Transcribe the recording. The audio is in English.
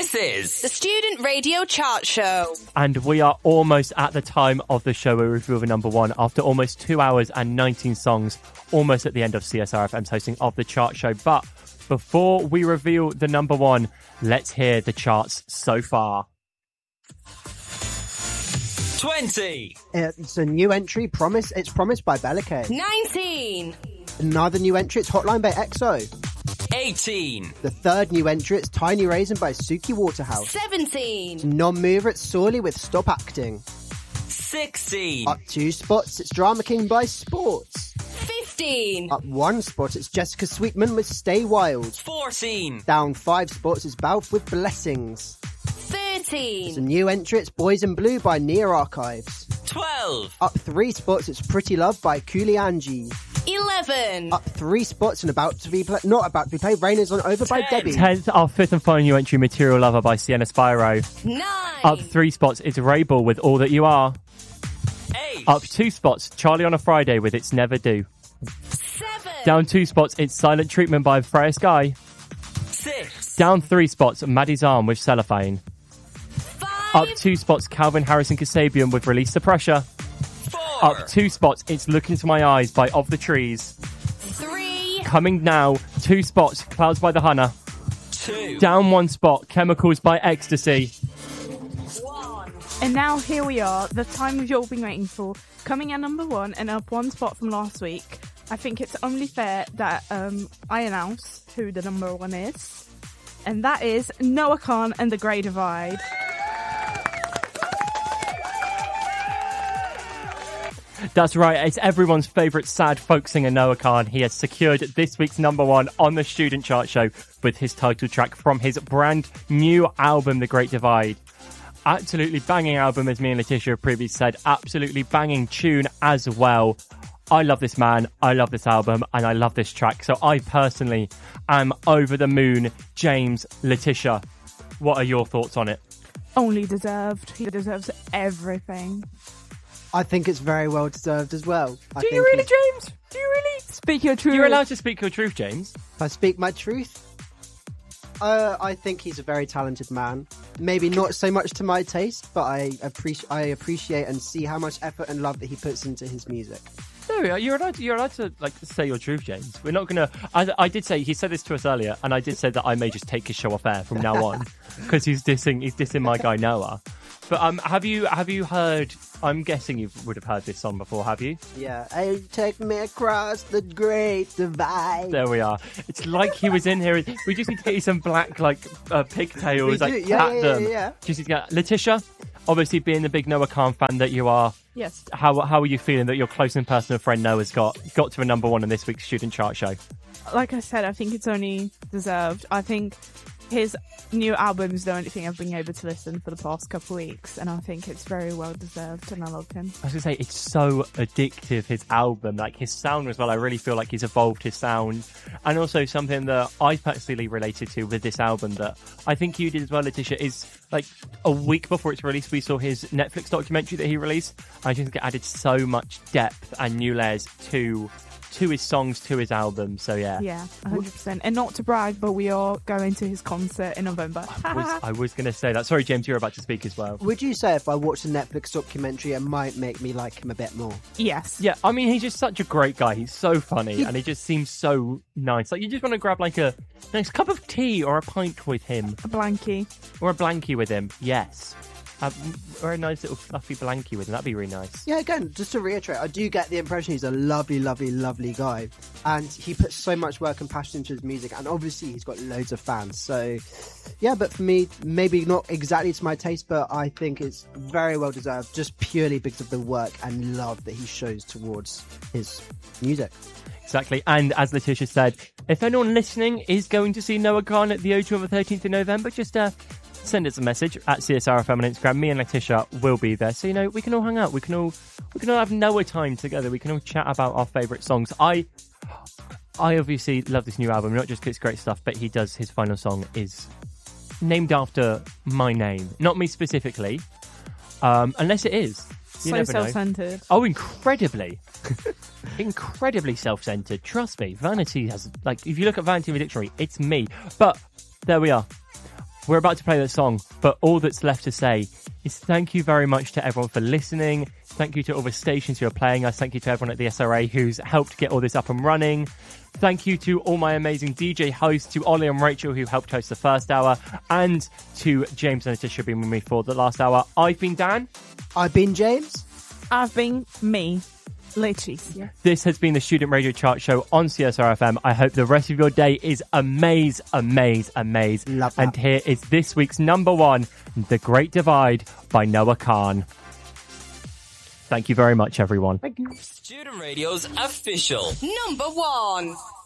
This is the Student Radio Chart Show. And we are almost at the time of the show where we reveal the number one after almost 2 hours and 19 songs, almost at the end of CSRFM's hosting of the chart show. But before we reveal the number one, let's hear the charts so far. 20. It's a new entry, It's Promised by Bella K. 19. Another new entry, it's Hotline by EXO. 18. The third new entry, it's Tiny Raisin by Suki Waterhouse. 17. Non-mover, it's Sorley with Stop Acting. 16. Up 2 spots, it's Drama King by Sports. 15. Up 1 spot, it's Jessica Sweetman with Stay Wild. 14. Down 5 spots, it's Balf with Blessings. 13. It's a new entry, it's Boys in Blue by Near Archives. 12. Up 3 spots, it's Pretty Love by Cooley Angie. 11. Up 3 spots and not about to be played, Rain is on Over by Debbie. 10th, our fifth and final new entry, Material Lover by Sienna Spyro. 9. Up 3 spots, it's Rabel with All That You Are. 8. Up 2 spots, Charlie on a Friday with It's Never Do. 7. Down 2 spots, it's Silent Treatment by Freya Sky. 6. Down 3 spots, Maddie's Arm with Cellophane. 5. Up 2 spots, Calvin Harris and Kasabian with Release the Pressure. 4. Up 2 spots, it's Look Into My Eyes by Of the Trees. 3. Coming now, 2 spots, Clouds by the Hunter. 2. Down 1 spot, Chemicals by Ecstasy. 1. And now here we are, the time we've all been waiting for. Coming at number 1 and up 1 spot from last week. I think it's only fair that I announce who the number 1 is. And that is Noah Khan and The Grey Divide. That's right, it's everyone's favourite sad folk singer Noah Khan. He has secured this week's number 1 on the Student Chart Show with his title track from his brand new album, The Great Divide. Absolutely banging album, as me and Letitia have previously said. Absolutely banging tune as well. I love this man, I love this album, and I love this track. So I personally am over the moon. James, Letitia, what are your thoughts on it? Only deserved. He deserves everything. I think it's very well deserved as well. Do you really, James? Do you really? Speak your truth. You're allowed to speak your truth, James. If I speak my truth, I think he's a very talented man. Maybe not so much to my taste, but I appreciate and see how much effort and love that he puts into his music. There we are. You're allowed to like say your truth, James. We're not gonna. I did say he said this to us earlier, and I did say that I may just take his show off air from now on because he's dissing my guy Noah. But have you heard? I'm guessing you would have heard this song before, have you? Yeah, hey, take me across the Great Divide. There we are. It's like he was in here. We just need to get you some black pigtails, Yeah. Just need to get Letitia. Obviously, being the big Noah Khan fan that you are, Yes. how are you feeling that your close and personal friend Noah's got to a number 1 in this week's Student Chart Show? Like I said, I think it's only deserved. I think his new album is the only thing I've been able to listen for the past couple of weeks, and I think it's very well deserved, and I love him. I was going to say, it's so addictive, his album, like his sound as well. I really feel like he's evolved his sound. And also something that I personally related to with this album that I think you did as well, Letitia, is like a week before its release, we saw his Netflix documentary that he released. I just think it added so much depth and new layers to his songs, to his album. So yeah. Yeah, 100%. And not to brag, but we are going to his concert in November. I was going to say that. Sorry, James, you're about to speak as well. Would you say if I watched the Netflix documentary, it might make me like him a bit more? Yes. Yeah, I mean, he's just such a great guy. He's so funny, and he just seems so nice. Like, you just want to grab like a nice cup of tea or a pint with him. A blankie. Or a blankie with him, yes. Or a nice little fluffy blankie with him. That'd be really nice. Yeah, again, just to reiterate, I do get the impression he's a lovely, lovely, lovely guy. And he puts so much work and passion into his music. And obviously he's got loads of fans. So, yeah, but for me, maybe not exactly to my taste, but I think it's very well deserved just purely because of the work and love that he shows towards his music. Exactly. And as Letitia said, if anyone listening is going to see Noah Khan at the O2 on the 13th of November, just send us a message at CSRFM on Instagram. Me and Letitia will be there. So, we can all hang out. We can all have Noah time together. We can all chat about our favourite songs. I obviously love this new album, not just because it's great stuff, but his final song is named after my name. Not me specifically, unless it is. You never know. Self-centered. Oh, incredibly. Incredibly self-centered. Trust me, Vanity has, if you look at Vanity in the dictionary, it's me. But there we are. we're about to play that song, but all that's left to say is thank you very much to everyone for listening. Thank you to all the stations who are playing us. Thank you to everyone at the SRA who's helped get all this up and running. Thank you to all my amazing DJ hosts, to Ollie and Rachel who helped host the first hour, and to James and Letitia being with me for the last hour. I've been Dan. I've been James. I've been me, Leticia. This has been the Student Radio Chart Show on CSR FM. I hope the rest of your day is amaze. Love that. And here is this week's number one, The Great Divide by Noah Khan. Thank you very much, everyone. Student Radio's official Number 1.